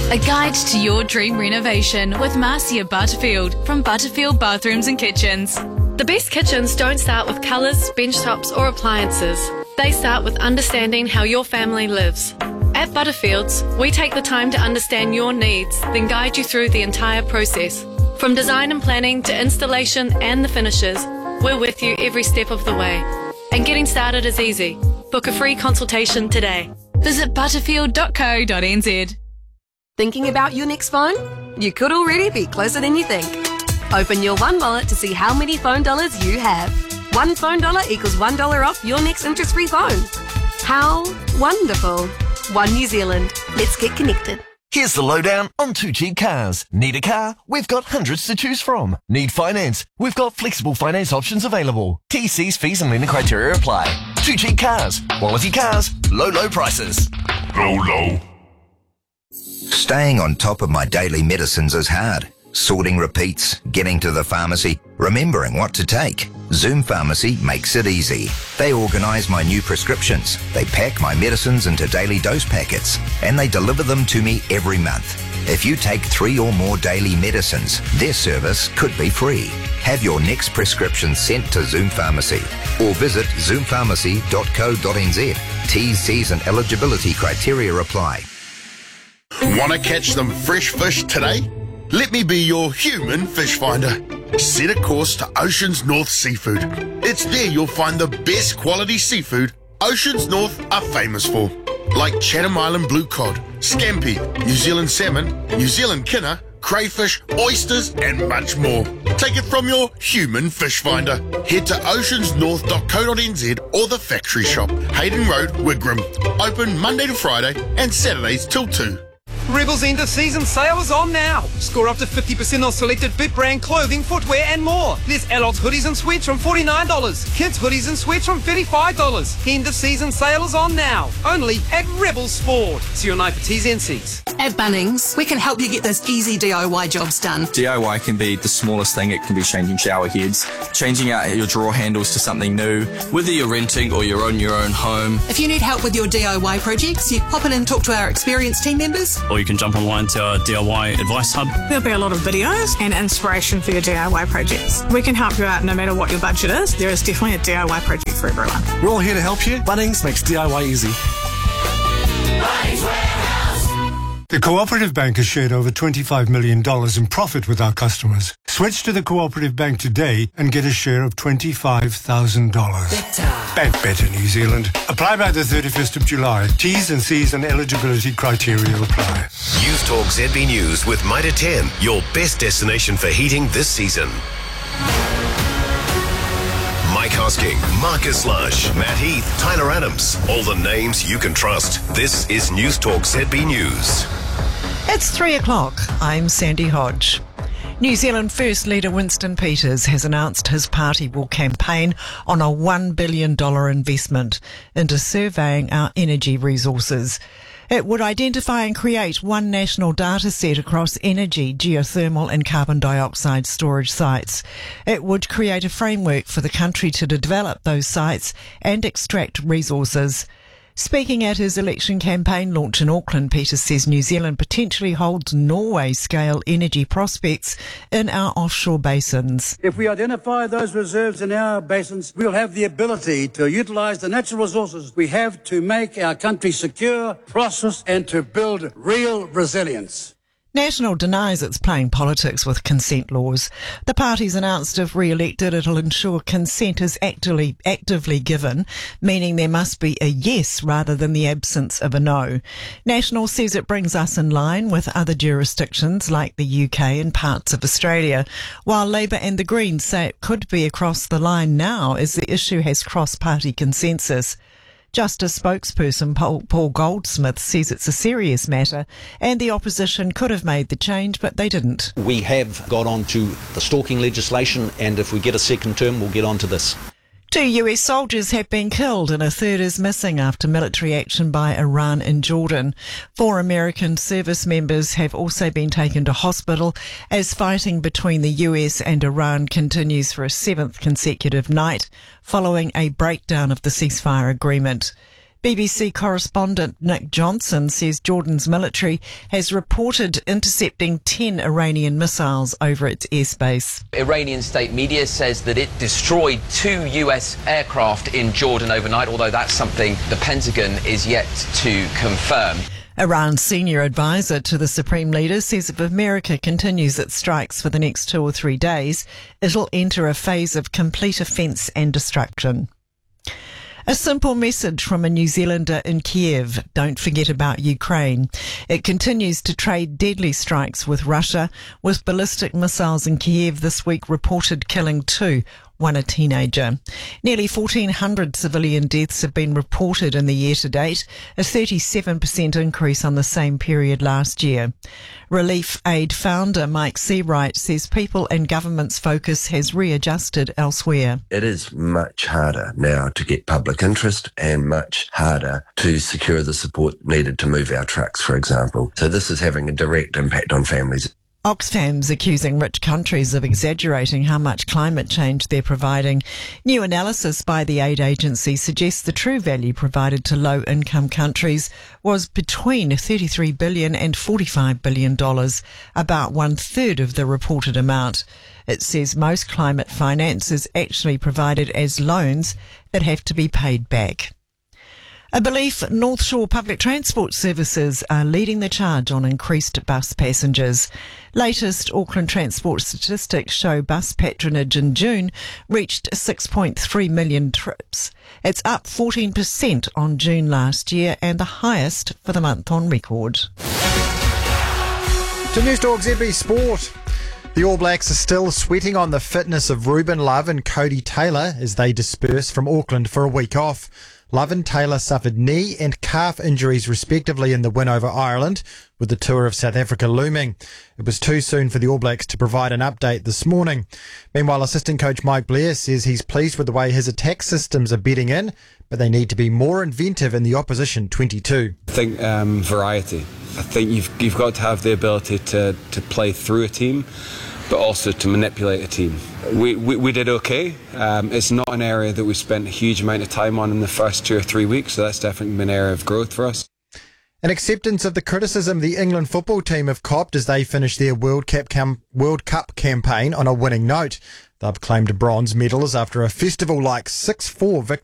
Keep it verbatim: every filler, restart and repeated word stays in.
A guide to your dream renovation with Marcia Butterfield from Butterfield Bathrooms and Kitchens. The best kitchens don't start with colours, bench tops or appliances. They start with understanding how your family lives. At Butterfields, we take the time to understand your needs, then guide you through the entire process. From design and planning to installation and the finishes, we're with you every step of the way. And getting started is easy. Book a free consultation today. Visit butterfield dot co dot n z. Thinking about your next phone? You could already be closer than you think. Open your One Wallet to see how many phone dollars you have. One phone dollar equals one dollar off your next interest-free phone. How wonderful. One New Zealand. Let's get connected. Here's the lowdown on Two Cheap Cars. Need a car? We've got hundreds to choose from. Need finance? We've got flexible finance options available. T Cs, fees and lending criteria apply. Two Cheap Cars. Quality cars. Low, low prices. Low, low. Staying on top of my daily medicines is hard. Sorting repeats, getting to the pharmacy, remembering what to take. Zoom Pharmacy makes it easy. They organise my new prescriptions. They pack my medicines into daily dose packets and they deliver them to me every month. If you take three or more daily medicines, their service could be free. Have your next prescription sent to Zoom Pharmacy or visit zoom pharmacy dot co dot n z. T's, C's and eligibility criteria apply. Want to catch some fresh fish today? Let me be your human fish finder. Set a course to Oceans North Seafood. It's there you'll find the best quality seafood Oceans North are famous for, like Chatham Island blue cod, scampi, New Zealand salmon, New Zealand kinner, crayfish, oysters and much more. Take it from your human fish finder. Head to oceans north dot co dot n z or the factory shop, Hayden Road, Wigram. Open Monday to Friday and Saturdays till two. Rebel's end of season sale is on now. Score up to fifty percent off selected Bit brand clothing, footwear and more. There's adults hoodies and sweats from forty-nine dollars. Kids hoodies and sweats from thirty-five dollars. End of season sale is on now. Only at Rebel Sport. See your night for T's and C's. At Bunnings, we can help you get those easy D I Y jobs done. D I Y can be the smallest thing. It can be changing shower heads, changing out your drawer handles to something new, whether you're renting or you're on your own home. If you need help with your D I Y projects, you pop in and talk to our experienced team members. Or you can jump online to our D I Y advice hub. There'll be a lot of videos and inspiration for your D I Y projects. We can help you out no matter what your budget is. There is definitely a D I Y project for everyone. We're all here to help you. Bunnings makes D I Y easy. Bunnings Warehouse. The Cooperative Bank has shared over twenty-five million dollars in profit with our customers. Switch to the Cooperative Bank today and get a share of twenty-five thousand dollars. Better. Bank better, New Zealand. Apply by the thirty-first of July. T's and C's and eligibility criteria apply. News Talk Z B News with Mitre ten, your best destination for heating this season. Mike Hosking, Marcus Lush, Matt Heath, Tyler Adams. All the names you can trust. This is News Talk Z B News. It's three o'clock. I'm Sandy Hodge. New Zealand First leader Winston Peters has announced his party will campaign on a one billion dollars investment into surveying our energy resources. It would identify and create one national data set across energy, geothermal and carbon dioxide storage sites. It would create a framework for the country to develop those sites and extract resources. Speaking at his election campaign launch in Auckland, Peters says New Zealand potentially holds Norway-scale energy prospects in our offshore basins. If we identify those reserves in our basins, we'll have the ability to utilise the natural resources we have to make our country secure, prosperous and to build real resilience. National denies it's playing politics with consent laws. The party's announced if re-elected it'll ensure consent is actively, actively given, meaning there must be a yes rather than the absence of a no. National says it brings us in line with other jurisdictions like the U K and parts of Australia, while Labour and the Greens say it could be across the line now as the issue has cross-party consensus. Justice spokesperson Paul, Paul Goldsmith says it's a serious matter and the opposition could have made the change, but they didn't. We have got on to the stalking legislation, and if we get a second term, we'll get on to this. Two U S soldiers have been killed and a third is missing after military action by Iran in Jordan. Four American service members have also been taken to hospital as fighting between the U S and Iran continues for a seventh consecutive night following a breakdown of the ceasefire agreement. B B C correspondent Nick Johnson says Jordan's military has reported intercepting ten Iranian missiles over its airspace. Iranian state media says that it destroyed two U S aircraft in Jordan overnight, although that's something the Pentagon is yet to confirm. Iran's senior advisor to the Supreme Leader says if America continues its strikes for the next two or three days, it'll enter a phase of complete offence and destruction. A simple message from a New Zealander in Kiev: don't forget about Ukraine. It continues to trade deadly strikes with Russia, with ballistic missiles in Kiev this week reported killing two, one a teenager. Nearly fourteen hundred civilian deaths have been reported in the year to date, a thirty-seven percent increase on the same period last year. Relief Aid founder Mike Seawright says people and government's focus has readjusted elsewhere. It is much harder now to get public interest and much harder to secure the support needed to move our trucks, for example. So this is having a direct impact on families. Oxfam's accusing rich countries of exaggerating how much climate change they're providing. New analysis by the aid agency suggests the true value provided to low-income countries was between thirty-three billion dollars and forty-five billion dollars, about one-third of the reported amount. It says most climate finance is actually provided as loans that have to be paid back. A belief North Shore public transport services are leading the charge on increased bus passengers. Latest Auckland transport statistics show bus patronage in June reached six point three million trips. It's up fourteen percent on June last year and the highest for the month on record. To News Talk Z B Sport. The All Blacks are still sweating on the fitness of Ruben Love and Cody Taylor as they disperse from Auckland for a week off. Love and Taylor suffered knee and calf injuries respectively in the win over Ireland, with the tour of South Africa looming. It was too soon for the All Blacks to provide an update this morning. Meanwhile, assistant coach Mike Blair says he's pleased with the way his attack systems are bedding in, but they need to be more inventive in the opposition twenty-two. I think um, variety. I think you've you've got to have the ability to, to play through a team, but also to manipulate a team. We we, we did okay. Um, it's not an area that we spent a huge amount of time on in the first two or three weeks, so that's definitely been an area of growth for us. An acceptance of the criticism the England football team have copped as they finish their World Cup, cam- World Cup campaign on a winning note. They've claimed bronze medals after a festival-like six four victory